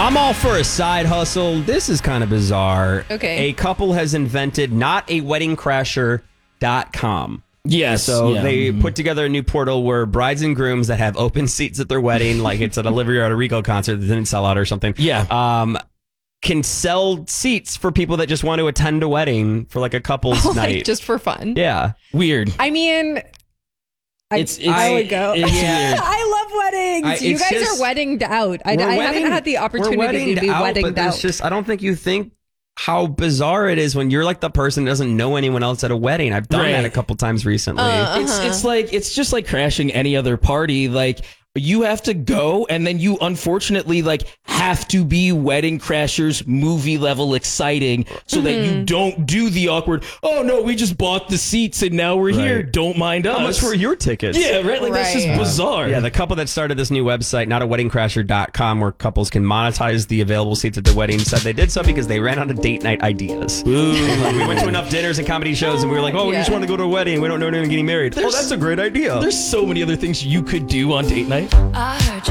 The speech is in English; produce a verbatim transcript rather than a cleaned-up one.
I'm all for a side hustle. This is kind of bizarre. Okay. A couple has invented not a wedding crasher dot com. Yes. So yeah. they Mhm. put together a new portal where brides and grooms that have open seats at their wedding, like it's at Olivia Rodrigo concert that didn't sell out or something. Yeah. Um, can sell seats for people that just want to attend a wedding for like a couple's Like, night. just for fun. yeah. Weird. I mean, I, It's- it's- I would go. it's weird. I love weddings. I- you it's guys just- are weddinged out. I, We're I wedding- haven't had the we're opportunity to be weddinged out, weddinged but there's out. just I don't think you think how bizarre it is when you're like the person that doesn't know anyone else at a wedding. I've done Right. that a couple times recently. Uh, It's Uh-huh. it's like it's just like crashing any other party. Like you have to go, and then you unfortunately like have to be Wedding Crashers movie level exciting, so that Mm-hmm. you don't do the awkward. Oh no, we just bought the seats and now we're here. Right. Don't mind us. How much were your tickets? Yeah, right. Like that's just Right. bizarre. Yeah, the couple that started this new website, not a wedding crasher dot com, where couples can monetize the available seats at the wedding, said they did so because they ran out of date night ideas. Like, we went to enough dinners and comedy shows, and we were like, oh, we Yeah. just want to go to a wedding. We don't know anyone getting married. There's- oh, that's a great idea. There's so many other things you could do on date night. I heard you.